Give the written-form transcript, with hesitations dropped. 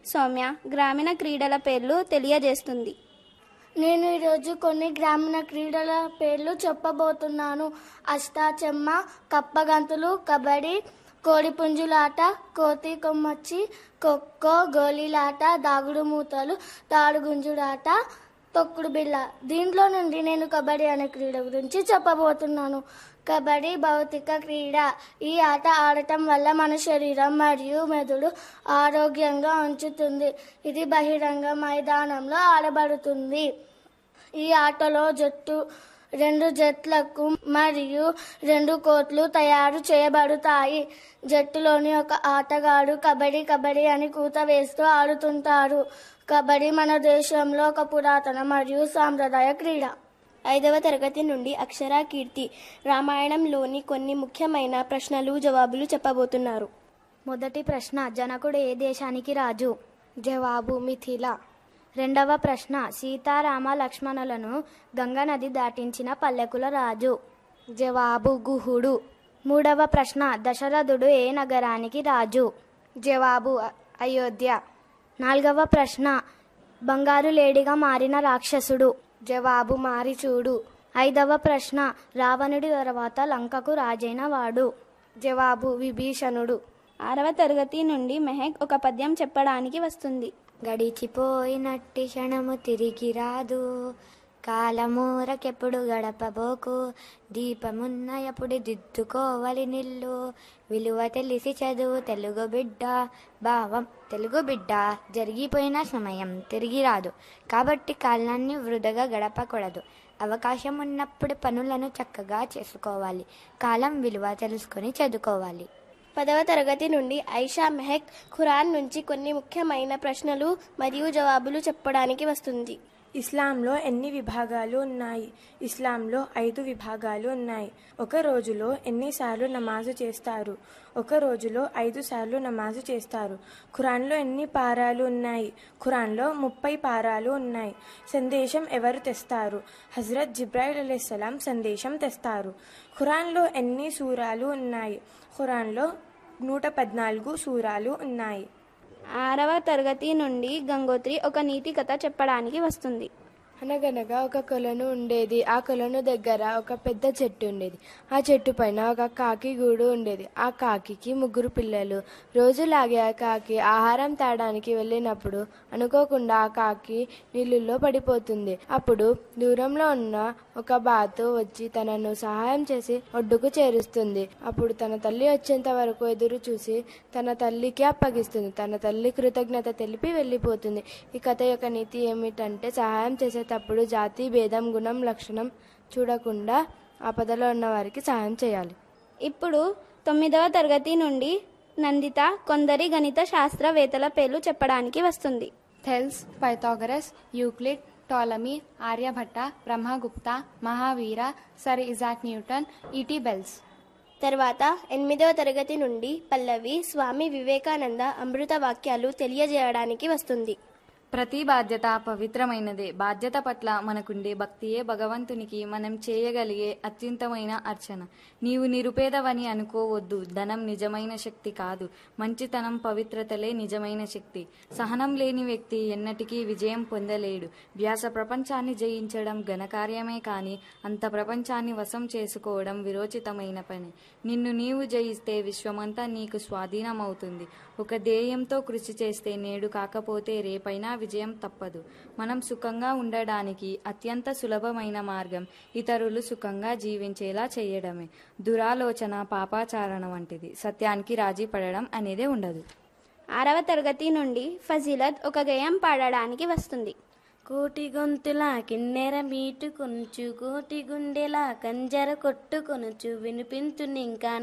సౌమ్య గ్రామీణ క్రీడల పేర్లు తెలియజేస్తుంది. నేను ఈరోజు కొన్ని గ్రామీణ క్రీడల పేర్లు చెప్పబోతున్నాను. అష్టాచెమ్మ, కప్పగంతులు, కబడ్డీ, కోడిపుంజులాట, కోతి కొమ్మచ్చి, ఖోఖో, గోళీలాట, దాగుడు మూతలు, తాడుగుంజుడాట, తొక్కుడు బిళ్ళ. దీంట్లో నుండి నేను కబడ్డీ అనే క్రీడ గురించి చెప్పబోతున్నాను. కబడ్డీ భౌతిక క్రీడ. ఈ ఆట ఆడటం వల్ల మన శరీరం మరియు మెదడు ఆరోగ్యంగా ఉంచుతుంది. ఇది బహిరంగ మైదానంలో ఆడబడుతుంది. ఈ ఆటలో రెండు జట్లకు మరియు 2 కోర్టులు తయారు చేయబడతాయి. జట్టులోని ఒక ఆటగాడు కబడ్డీ అని కూత వేస్తూ ఆడుతుంటారు. కబడ్డీ మన దేశంలో ఒక పురాతన మరియు సాంప్రదాయ క్రీడ. 5వ తరగతి నుండి అక్షర కీర్తి రామాయణంలోని కొన్ని ముఖ్యమైన ప్రశ్నలు జవాబులు చెప్పబోతున్నారు. మొదటి ప్రశ్న, జనకుడు ఏ దేశానికి రాజు? జవాబు మిథిల. రెండవ ప్రశ్న, సీతారామ లక్ష్మణులను గంగా నది దాటించిన పల్లెకుల రాజు? జవాబు గుహుడు. మూడవ ప్రశ్న, దశరథుడు ఏ నగరానికి రాజు? జవాబు అయోధ్య. నాలుగవ ప్రశ్న, బంగారు లేడిగా మారిన రాక్షసుడు? జవాబు మారీచుడు. ఐదవ ప్రశ్న, రావణుడి తర్వాత లంకకు రాజైన వాడు? జవాబు విభీషణుడు. 6వ తరగతి నుండి మెహక్ ఒక పద్యం చెప్పడానికి వస్తుంది. గడిచిపోయినట్టి క్షణము తిరిగి రాదు, కాలమూరకెప్పుడు గడపబోకు, దీపమున్న ఎప్పుడు దిద్దుకోవాలి నిల్లు, విలువ తెలిసి చదువు తెలుగు బిడ్డ. భావం, తెలుగు బిడ్డ, జరిగిపోయిన సమయం తిరిగి రాదు కాబట్టి కాలాన్ని వృధగా గడపకూడదు. అవకాశం ఉన్నప్పుడు పనులను చక్కగా చేసుకోవాలి. కాలం విలువ తెలుసుకొని చదువుకోవాలి. 10వ తరగతి నుండి ఐషా మెహక్ ఖురాన్ నుంచి కొన్ని ముఖ్యమైన ప్రశ్నలు మరియు జవాబులు చెప్పడానికి వస్తుంది. ఇస్లాంలో ఎన్ని విభాగాలు ఉన్నాయి? ఇస్లాంలో 5 విభాగాలు ఉన్నాయి. ఒక రోజులో ఎన్నిసార్లు నమాజు చేస్తారు? ఒక రోజులో 5 సార్లు నమాజు చేస్తారు. ఖురాన్లో ఎన్ని పారాలు ఉన్నాయి? ఖురాన్లో 30 పారాలు ఉన్నాయి. సందేశం ఎవరు తెస్తారు? హజరత్ జిబ్రాయిల్ అలైహిస్సలాం సందేశం తెస్తారు. ఖురాన్లో ఎన్ని సూరాలు ఉన్నాయి? ఖురాన్లో 114 సూరాలు ఉన్నాయి. 6వ తరగతి నుండి గంగోత్రి ఒక నీతి కథ చెప్పడానికి వస్తుంది. అనగనగా ఒక కొలను ఉండేది. ఆ కొలను దగ్గర ఒక పెద్ద చెట్టు ఉండేది. ఆ చెట్టు పైన ఒక కాకి గూడు ఉండేది. ఆ కాకికి 3 పిల్లలు. రోజులాగే ఆ కాకి ఆహారం తాడానికి వెళ్ళినప్పుడు అనుకోకుండా ఆ కాకి నీళ్ళల్లో పడిపోతుంది. అప్పుడు దూరంలో ఉన్న ఒక బాతు వచ్చి తనను సహాయం చేసి ఒడ్డుకు చేరుస్తుంది. అప్పుడు తన తల్లి వచ్చేంత వరకు ఎదురు చూసి తన తల్లికి అప్పగిస్తుంది. తన తల్లి కృతజ్ఞత తెలిపి వెళ్ళిపోతుంది. ఈ కథ యొక్క నీతి ఏమిటంటే, సహాయం చేసేటప్పుడు జాతి భేదం, గుణం, లక్షణం చూడకుండా ఆపదలో ఉన్న వారికి సహాయం చేయాలి. ఇప్పుడు 9వ తరగతి నుండి నందిత కొందరి గణిత శాస్త్రవేత్తల పేర్లు చెప్పడానికి వస్తుంది. థెల్స్, Pythagoras, Euclid, Ptolemy, Aryabhata, Brahmagupta, Mahavir, sir Isaac Newton, ఈటీ బెల్స్. తర్వాత 8వ తరగతి నుండి పల్లవి స్వామి వివేకానంద అమృత వాక్యాలు తెలియజేయడానికి వస్తుంది. ప్రతి బాధ్యత పవిత్రమైనదే. బాధ్యత పట్ల మనకుండే భక్తియే భగవంతునికి మనం చేయగలిగే అత్యుత్తమైన అర్చన. నీవు నిరుపేదవని అనుకోవద్దు. ధనం నిజమైన శక్తి కాదు. మంచితనం, పవిత్రతలే నిజమైన శక్తి. సహనం లేని వ్యక్తి ఎన్నటికీ విజయం పొందలేడు. వ్యాస ప్రపంచాన్ని జయించడం ఘనకార్యమే కానీ అంత ప్రపంచాన్ని వశం చేసుకోవడం విరోచితమైన పని. నిన్ను నీవు జయిస్తే విశ్వమంతా నీకు స్వాధీనమవుతుంది. ఒక ధ్యేయంతో కృషి చేస్తే నేడు కాకపోతే రేపైనా విజయం తప్పదు. మనం సుఖంగా ఉండడానికి అత్యంత సులభమైన మార్గం ఇతరులు సుఖంగా జీవించేలా చేయడమే. దురాలోచన పాపాచారణ వంటిది. సత్యానికి రాజీ పడడం అనేదే ఉండదు. 6వ తరగతి నుండి ఫజీలత్ ఒక గేయం పాడడానికి వస్తుంది. కోటి గొంతుల కిన్నెర మీటు కొనుచు, కోటి గుండెల కంజర కొట్టు కొనుచు, వినిపించు ఇంకా